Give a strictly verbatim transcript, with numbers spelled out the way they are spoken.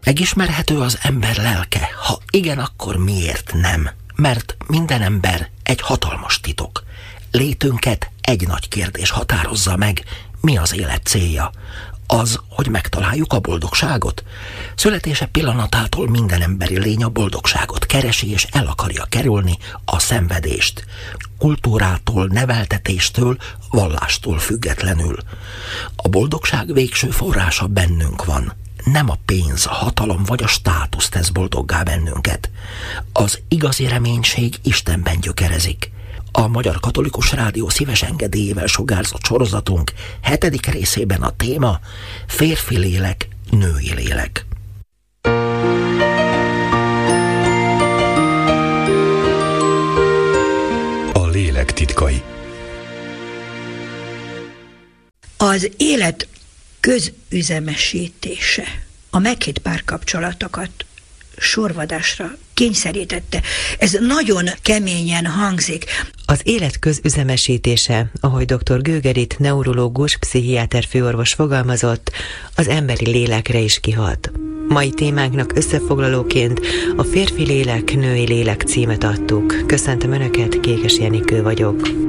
Megismerhető az ember lelke? Ha igen, akkor miért nem? Mert minden ember egy hatalmas titok. Létünket egy nagy kérdés határozza meg. Mi az élet célja? Az, hogy megtaláljuk a boldogságot? Születése pillanatától minden emberi lény a boldogságot keresi és el akarja kerülni a szenvedést. Kultúrától, neveltetéstől, vallástól függetlenül. A boldogság végső forrása bennünk van. Nem a pénz, a hatalom vagy a státusz tesz boldoggá bennünket. Az igazi reménység Istenben gyökerezik. A Magyar Katolikus Rádió szíves engedélyével sugárzott sorozatunk hetedik részében a téma férfi lélek, női lélek. A lélek titkai. Az élet közüzemesítése a meghitt párkapcsolatokat sorvadásra kényszerítette. Ez nagyon keményen hangzik. Az élet közüzemesítése, ahogy dr. Gögerit, neurológus, pszichiáter főorvos fogalmazott, az emberi lélekre is kihat. Mai témánknak összefoglalóként a Férfi lélek, női lélek címet adtuk. Köszöntöm Önöket, Kékes Jenikő vagyok.